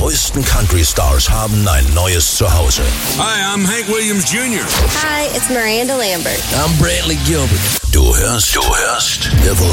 neuesten Country-Stars haben ein neues Zuhause. Hi, I'm Hank Williams Jr. Hi, it's Miranda Lambert. I'm Brantley Gilbert. Du hörst The